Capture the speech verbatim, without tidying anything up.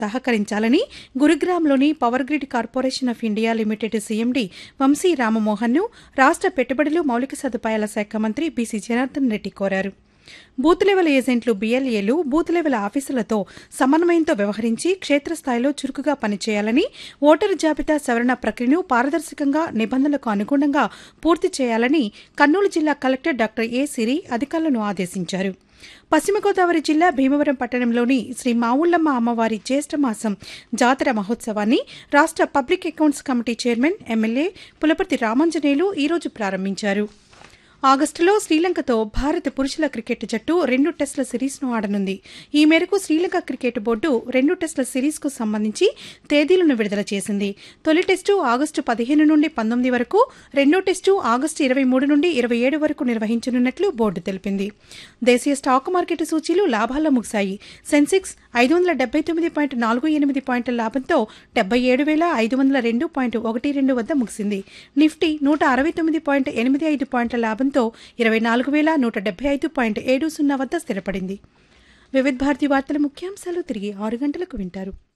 సహకరించాలని గురుగ్రామ్లోని power grid corporation of India limited CMD Vamsi రామమోహన్ను రాష్ట్ర పెట్టుబడులు మౌలిక సదుపాయాల శాఖ మంత్రి బీసీ జనార్దన్ రెడ్డి కోరారు. బూత్ లెవెల్ ఏజెంట్లు బీఎల్ఏలు బూత్ లెవెల్ ఆఫీసులతో సమన్వయంతో వ్యవహరించి క్షేత్రస్థాయిలో చురుకుగా పనిచేయాలని, ఓటరు జాబితా సవరణ ప్రక్రియను పారదర్శకంగా నిబంధనలకు అనుగుణంగా పూర్తి చేయాలని కర్నూలు జిల్లా కలెక్టర్ డాక్టర్ ఏ సిరి అధికారులను ఆదేశించారు. పశ్చిమ గోదావరి జిల్లా భీమవరం పట్టణంలోని శ్రీ మావుళ్లమ్మ అమ్మవారి జ్యేష్ఠమాసం జాతర మహోత్సవాన్ని రాష్ట్ర public accounts committee chairman MLA Pulaparthi Ramanjaneyulu ఈరోజు ప్రారంభించారు. ఆగస్టులో శ్రీలంకతో భారత పురుషుల క్రికెట్ జట్టు రెండు టెస్టుల సిరీస్ను ఆడనుంది. ఈ మేరకు శ్రీలంక క్రికెట్ బోర్డు రెండు టెస్టుల సిరీస్కు సంబంధించి తేదీలను విడుదల చేసింది. తొలి టెస్టు ఆగస్టు పదిహేను నుండి పంతొమ్మిది వరకు, రెండో టెస్టు ఆగస్టు ఇరవై మూడు నుండి ఇరవై ఏడు వరకు నిర్వహించనున్నట్లు బోర్డు తెలిపింది. దేశీయ స్టాక్ మార్కెట్ సూచీలు లాభాల్లో ముగిశాయి. సెన్సెక్స్ ఐదు వందల డెబ్బై తొమ్మిది పాయింట్ నాలుగు ఎనిమిది పాయింట్ల లాభంతో డెబ్బై ఏడు వేల ఐదు వందల రెండు పాయింట్ ఒకటి రెండు వద్ద ముగిసింది. నిఫ్టీ నూట అరవై తొమ్మిది పాయింట్ ఎనిమిది ఐదు పాయింట్ల లాభంతో ఇరవై నాలుగు వేల నూట డెబ్బై ఐదు పాయింట్ ఏడు సున్నా వద్ద స్థిరపడింది. వివిధ భారతి వార్తల ముఖ్యాంశాలు తిరిగి ఆరు గంటలకు వింటారు.